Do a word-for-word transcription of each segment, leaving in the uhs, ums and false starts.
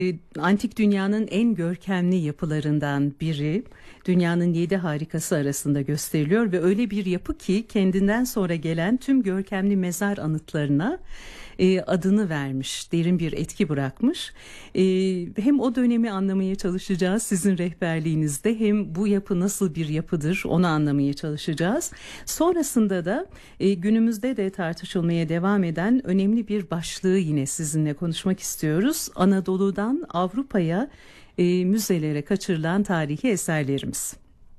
E, Antik dünyanın en görkemli yapılarından biri, dünyanın yedi harikası arasında gösteriliyor ve öyle bir yapı ki kendinden sonra gelen tüm görkemli mezar anıtlarına e, adını vermiş, derin bir etki bırakmış. E, hem o dönemi anlamaya çalışacağız sizin rehberliğinizde, hem bu yapı nasıl bir yapıdır onu anlamaya çalışacağız. Sonrasında da e, günümüzde de tartışılmaya devam eden önemli bir başlığı yine sizinle konuşmak istiyoruz. Anadolu'dan Avrupa'ya e, müzelere kaçırılan tarihi eserlerimiz.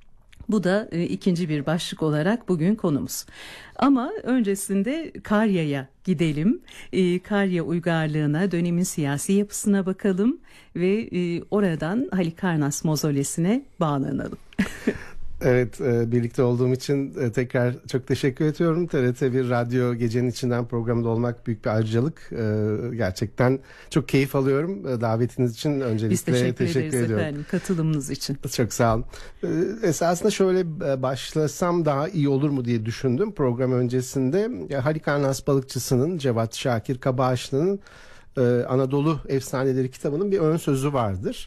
Bu da e, ikinci bir başlık olarak bugün konumuz. Ama öncesinde Karya'ya gidelim. E, Karya uygarlığına, dönemin siyasi yapısına bakalım ve e, oradan Halikarnas mozolesine bağlanalım. Evet, birlikte olduğum için tekrar çok teşekkür ediyorum. T R T bir radyo gecenin içinden programda olmak büyük bir ayrıcalık. Gerçekten çok keyif alıyorum. Davetiniz için öncelikle Biz teşekkür, teşekkür ederiz ediyorum. Efendim, katılımınız için. Çok sağ olun. Esasında şöyle başlasam daha iyi olur mu diye düşündüm program öncesinde. Halikarnas balıkçısının, Cevat Şakir Kabaşlı'nın Anadolu Efsaneleri kitabının bir ön sözü vardır.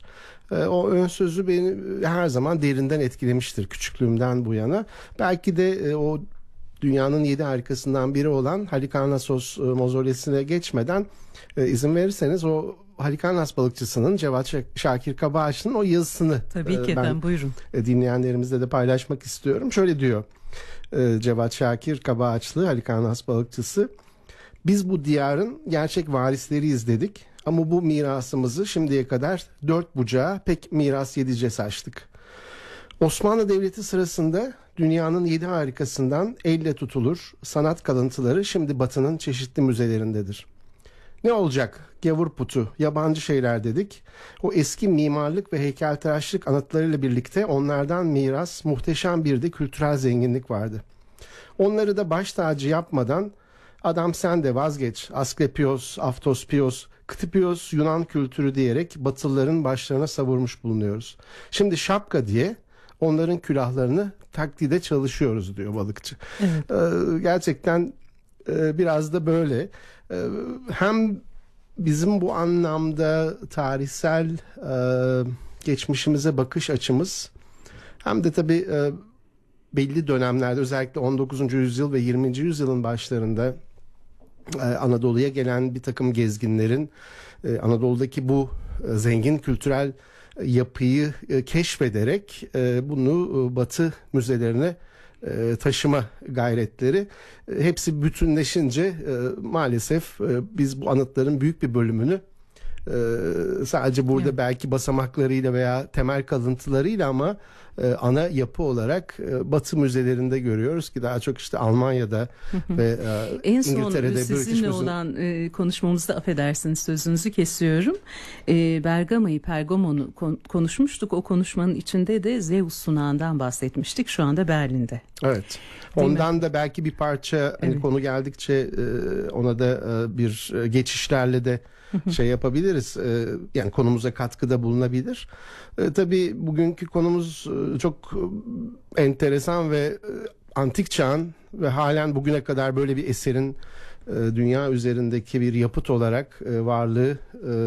O ön sözü beni her zaman derinden etkilemiştir küçüklüğümden bu yana. Belki de o dünyanın yedi harikasından biri olan Halikarnassos mozolesine geçmeden izin verirseniz o Halikarnas balıkçısının, Cevat Şakir Kabaşlı'nın o yazısını Tabii ki efendim, buyurun. Dinleyenlerimizle de paylaşmak istiyorum. Şöyle diyor Cevat Şakir Kabaşlı, Halikarnas balıkçısı: "Biz bu diyarın gerçek varisleriyiz dedik. Ama bu mirasımızı şimdiye kadar dört bucağa pek miras yedice saçtık. Osmanlı Devleti sırasında dünyanın yedi harikasından elle tutulur sanat kalıntıları şimdi Batı'nın çeşitli müzelerindedir. Ne olacak? Gavur putu, yabancı şeyler dedik. O eski mimarlık ve heykeltıraşlık anıtlarıyla birlikte onlardan miras muhteşem bir de kültürel zenginlik vardı. Onları da baş tacı yapmadan adam sen de vazgeç, Asklepios, Aftospios, Ktipios Yunan kültürü diyerek Batılıların başlarına savurmuş bulunuyoruz. Şimdi şapka diye onların külahlarını taklide çalışıyoruz," diyor balıkçı. Evet. Ee, gerçekten e, biraz da böyle. Ee, hem bizim bu anlamda tarihsel e, geçmişimize bakış açımız, hem de tabii e, belli dönemlerde, özellikle on dokuzuncu yüzyıl ve yirminci yüzyılın başlarında Anadolu'ya gelen bir takım gezginlerin Anadolu'daki bu zengin kültürel yapıyı keşfederek bunu Batı müzelerine taşıma gayretleri, hepsi bütünleşince maalesef biz bu anıtların büyük bir bölümünü sadece burada evet, belki basamaklarıyla veya temel kalıntılarıyla ama ana yapı olarak Batı müzelerinde görüyoruz ki daha çok işte Almanya'da ve en İngiltere'de. son sizinle olan konuşmamızda, affedersiniz sözünüzü kesiyorum, Bergama'yı, Pergamon'u konuşmuştuk. O konuşmanın içinde de Zeus sunağından bahsetmiştik, şu anda Berlin'de. Evet. Değil Ondan mi? Da belki bir parça, hani evet, konu geldikçe ona da bir geçişlerle de şey yapabiliriz. Yani konumuza katkıda bulunabilir. Tabii bugünkü konumuz çok enteresan ve antik çağın ve halen bugüne kadar böyle bir eserin dünya üzerindeki bir yapıt olarak varlığı,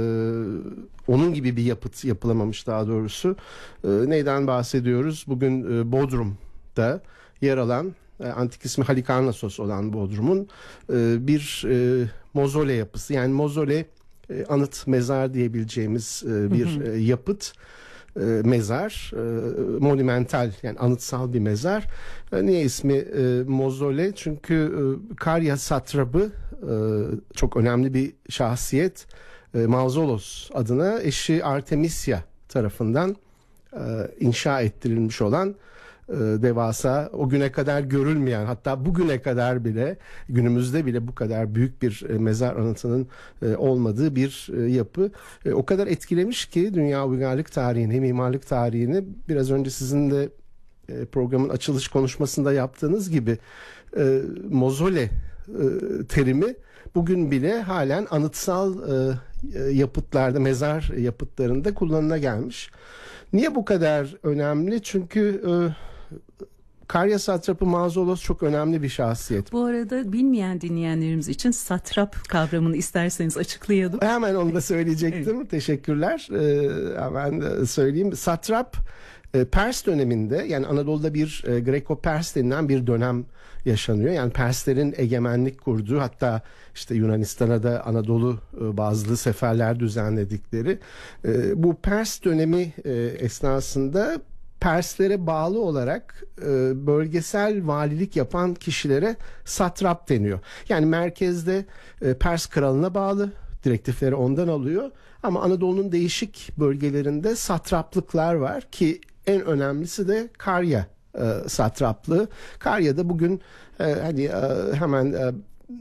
onun gibi bir yapıt yapılamamış daha doğrusu. Neyden bahsediyoruz? Bugün Bodrum'da yer alan, antik ismi Halikarnassos olan Bodrum'un bir mozole yapısı. Yani mozole, anıt mezar diyebileceğimiz bir hı hı. yapıt, mezar, monumental, yani anıtsal bir mezar. Niye ismi mozole? Çünkü Karya satrabı, çok önemli bir şahsiyet, Mauzolos adına eşi Artemisia tarafından inşa ettirilmiş olan devasa, o güne kadar görülmeyen, hatta bugüne kadar bile, günümüzde bile bu kadar büyük bir mezar anıtının olmadığı bir yapı. O kadar etkilemiş ki dünya uygarlık tarihini, mimarlık tarihini, biraz önce sizin de programın açılış konuşmasında yaptığınız gibi mozole terimi bugün bile halen anıtsal yapıtlarda, mezar yapıtlarında kullanıla gelmiş. Niye bu kadar önemli? Çünkü Karya satrapı Mauzolos çok önemli bir şahsiyet. Bu arada bilmeyen dinleyenlerimiz için satrap kavramını isterseniz açıklayalım. Hemen onu da söyleyecektim. Evet. Teşekkürler. Ee, hemen söyleyeyim. Satrap Pers döneminde, yani Anadolu'da bir e, Greko-Pers denilen bir dönem yaşanıyor. Yani Perslerin egemenlik kurduğu, hatta işte Yunanistan'a da Anadolu e, bazlı seferler düzenledikleri e, bu Pers dönemi e, esnasında Perslere bağlı olarak e, bölgesel valilik yapan kişilere satrap deniyor. Yani merkezde e, Pers kralına bağlı, direktifleri ondan alıyor. Ama Anadolu'nun değişik bölgelerinde satraplıklar var ki en önemlisi de Karya e, satraplığı. Karya'da bugün e, hani e, hemen e,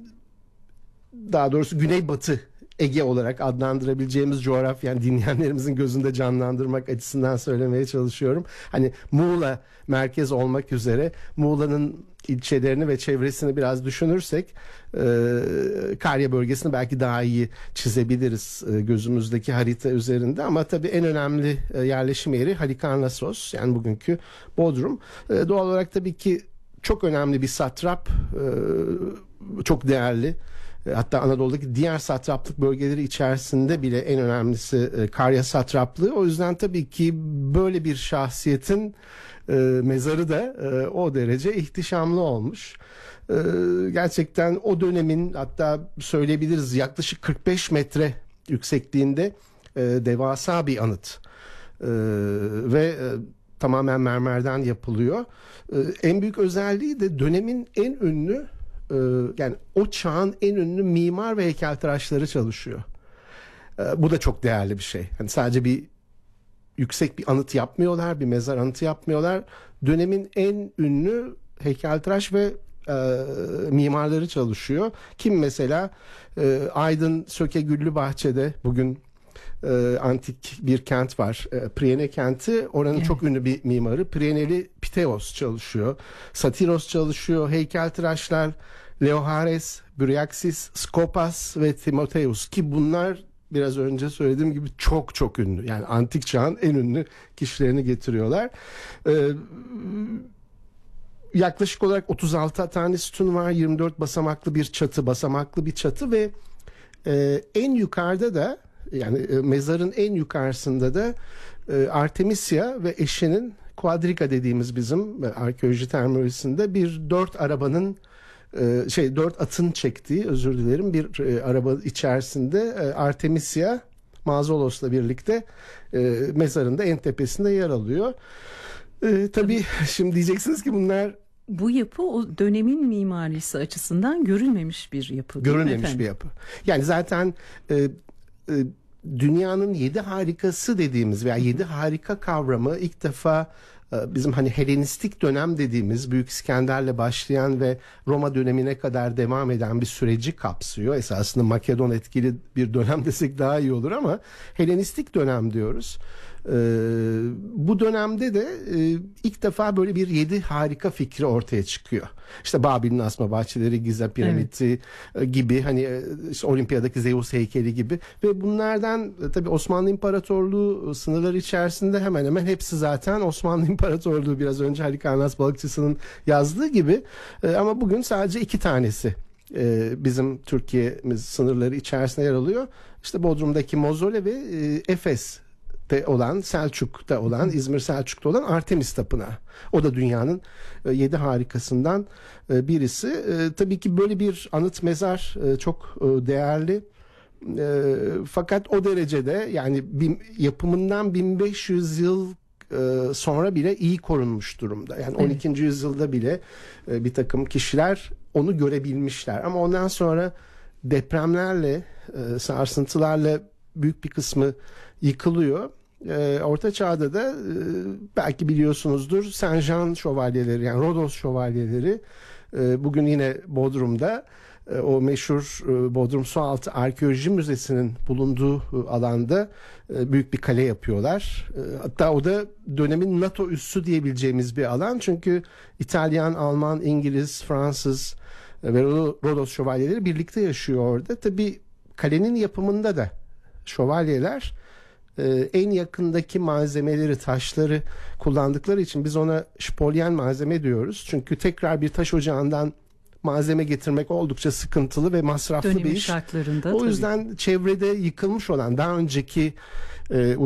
daha doğrusu Güneybatı Ege olarak adlandırabileceğimiz coğrafya, yani dinleyenlerimizin gözünde canlandırmak açısından söylemeye çalışıyorum. Hani Muğla merkez olmak üzere Muğla'nın ilçelerini ve çevresini biraz düşünürsek e, Karya bölgesini belki daha iyi çizebiliriz e, gözümüzdeki harita üzerinde. Ama tabii en önemli e, yerleşim yeri Halikarnassos, yani bugünkü Bodrum. E, doğal olarak tabii ki çok önemli bir satrap, e, çok değerli. Hatta Anadolu'daki diğer satraplık bölgeleri içerisinde bile en önemlisi e, Karya satraplığı. O yüzden tabii ki böyle bir şahsiyetin e, mezarı da e, o derece ihtişamlı olmuş. E, gerçekten o dönemin, hatta söyleyebiliriz yaklaşık kırk beş metre yüksekliğinde e, devasa bir anıt. E, ve e, tamamen mermerden yapılıyor. E, en büyük özelliği de dönemin en ünlü, yani o çağın en ünlü mimar ve heykeltıraşları çalışıyor. Bu da çok değerli bir şey. Yani sadece bir yüksek bir anıt yapmıyorlar, bir mezar anıtı yapmıyorlar. Dönemin en ünlü heykeltıraş ve e, mimarları çalışıyor. Kim mesela? E, Aydın Söke Güllübahçe'de bugün e, antik bir kent var. E, Priene kenti. Oranın evet. çok ünlü bir mimarı. Prieneli Piteos çalışıyor. Satiros çalışıyor. Heykeltıraşlar Leohares, Bryaxis, Skopas ve Timotheus, ki bunlar biraz önce söylediğim gibi çok çok ünlü. Yani antik çağın en ünlü kişilerini getiriyorlar. Ee, yaklaşık olarak otuz altı tane sütun var. yirmi dört basamaklı bir çatı, basamaklı bir çatı ve e, en yukarıda da, yani e, mezarın en yukarısında da e, Artemisia ve eşinin Quadriga dediğimiz bizim e, arkeoloji terminolojisinde bir dört arabanın e, şey dört atın çektiği, özür dilerim, bir e, araba içerisinde e, Artemisia Mauzolos'la birlikte e, mezarın da en tepesinde yer alıyor. E, tabii şimdi diyeceksiniz ki bunlar, bu yapı o dönemin mimarisi açısından görülmemiş bir yapı. Görülmemiş bir yapı. Yani zaten e, e, dünyanın yedi harikası dediğimiz veya yedi harika kavramı ilk defa e, bizim hani Helenistik dönem dediğimiz Büyük İskender'le başlayan ve Roma dönemine kadar devam eden bir süreci kapsıyor. Esasında Makedon etkili bir dönem desek daha iyi olur ama Helenistik dönem diyoruz. Ee, bu dönemde de e, ilk defa böyle bir yedi harika fikri ortaya çıkıyor. İşte Babil'in asma bahçeleri, Giza piramidi evet. gibi, hani işte Olimpiya'daki Zeus heykeli gibi ve bunlardan e, tabii Osmanlı İmparatorluğu sınırları içerisinde hemen hemen hepsi zaten Osmanlı İmparatorluğu, biraz önce Halikarnas Balıkçısı'nın yazdığı gibi e, ama bugün sadece iki tanesi e, bizim Türkiye'miz sınırları içerisinde yer alıyor. İşte Bodrum'daki Mozole ve e, Efes olan, Selçuk'ta olan, İzmir Selçuk'ta olan Artemis Tapınağı. O da dünyanın e, yedi harikasından e, birisi. E, tabii ki böyle bir anıt mezar e, çok e, değerli. E, fakat o derecede, yani bin, yapımından bin beş yüz yıl e, sonra bile iyi korunmuş durumda. Yani on ikinci Evet. yüzyılda bile e, bir takım kişiler onu görebilmişler. Ama ondan sonra depremlerle, e, sarsıntılarla büyük bir kısmı yıkılıyor. Ee, Orta Çağ'da da e, belki biliyorsunuzdur, Saint Jean şövalyeleri, yani Rodos şövalyeleri e, bugün yine Bodrum'da e, o meşhur e, Bodrum Sualtı Arkeoloji Müzesi'nin bulunduğu e, alanda e, büyük bir kale yapıyorlar. E, hatta o da dönemin NATO üssü diyebileceğimiz bir alan. Çünkü İtalyan, Alman, İngiliz, Fransız e, ve Rodos şövalyeleri birlikte yaşıyor orada. Tabii kalenin yapımında da şövalyeler e, en yakındaki malzemeleri, taşları kullandıkları için biz ona şpolyen malzeme diyoruz. Çünkü tekrar bir taş ocağından malzeme getirmek oldukça sıkıntılı ve masraflı Dönemi bir iş. şartlarında O tabii. yüzden çevrede yıkılmış olan daha önceki e,